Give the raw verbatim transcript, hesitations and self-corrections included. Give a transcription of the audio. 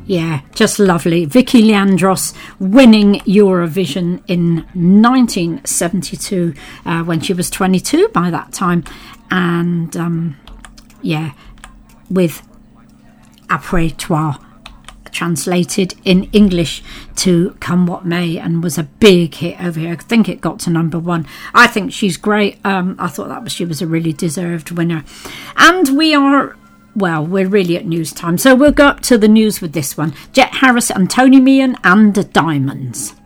Yeah, just lovely. Vicky Leandros winning Eurovision in nineteen seventy-two uh, when she was twenty-two by that time. And, um, yeah, with Après Toi translated in English to Come What May, and was a big hit over here. I think it got to number one. I think she's great. Um, I thought that was she was a really deserved winner. And we are... Well, we're really at news time, so we'll go up to the news with this one. Jet Harris and Tony Meehan and Diamonds.